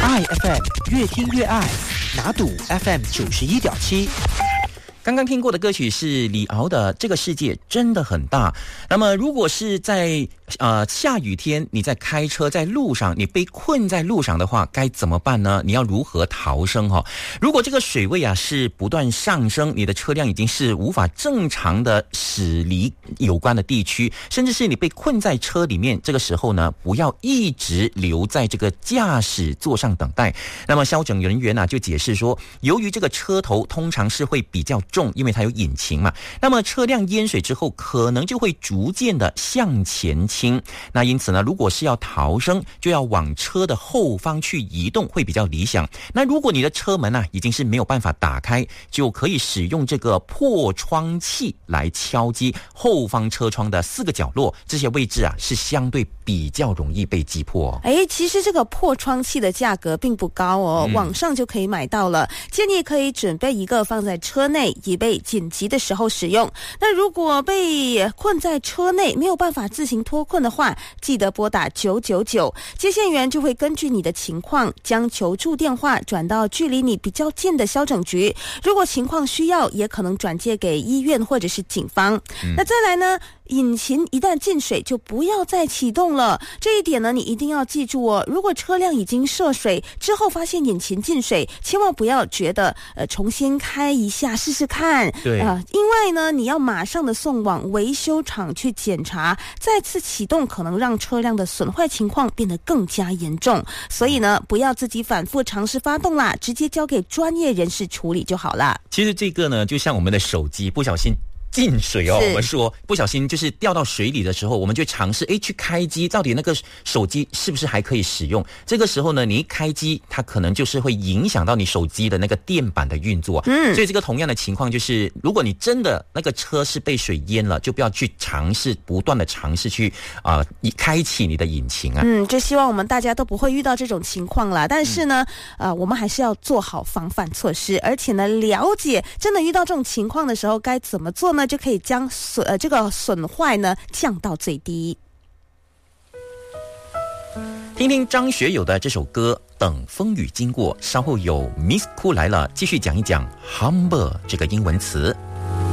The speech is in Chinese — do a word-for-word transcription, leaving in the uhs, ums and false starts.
爱 F M 越听越爱，拿赌 F M 九十一点七。刚刚听过的歌曲是李敖的《这个世界真的很大》。那么如果是在呃下雨天，你在开车在路上，你被困在路上的话，该怎么办呢？你要如何逃生哈？如果这个水位啊是不断上升，你的车辆已经是无法正常的驶离有关的地区，甚至是你被困在车里面，这个时候呢，不要一直留在这个驾驶座上等待。那么消拯人员啊就解释说，由于这个车头通常是会比较重，因为它有引擎嘛，那么车辆淹水之后可能就会逐渐的向前倾，那因此呢，如果是要逃生，就要往车的后方去移动会比较理想。那如果你的车门啊已经是没有办法打开，就可以使用这个破窗器来敲击后方车窗的四个角落，这些位置啊是相对比较容易被击破。 哎，其实这个破窗器的价格并不高哦， 嗯、 网上就可以买到了，建议可以准备一个放在车内，以备紧急的时候使用。那如果被困在车内没有办法自行脱困的话，记得拨打九九九，接线员就会根据你的情况将求助电话转到距离你比较近的消拯局，如果情况需要也可能转接给医院或者是警方、嗯、那再来呢，引擎一旦进水就不要再启动了，这一点呢你一定要记住哦。如果车辆已经涉水之后发现引擎进水，千万不要觉得呃重新开一下试试看， 对啊、呃，因为呢你要马上的送往维修厂去检查，再次启动可能让车辆的损坏情况变得更加严重，所以呢不要自己反复尝试发动啦，直接交给专业人士处理就好了。 其实这个呢就像我们的手机不小心进水哦，我们说不小心就是掉到水里的时候，我们就尝试诶去开机，到底那个手机是不是还可以使用？这个时候呢，你一开机，它可能就是会影响到你手机的那个电板的运作。嗯，所以这个同样的情况就是，如果你真的那个车是被水淹了，就不要去尝试不断的尝试去啊、呃、开启你的引擎啊。 嗯，就希望我们大家都不会遇到这种情况啦。但是呢，嗯、呃，我们还是要做好防范措施，而且呢，了解真的遇到这种情况的时候该怎么做呢？就可以将损呃这个损坏呢降到最低。 听听张学友的这首歌《等风雨经过》，稍后有 Miss Cool 来了，继续讲一讲 humble 这个英文词。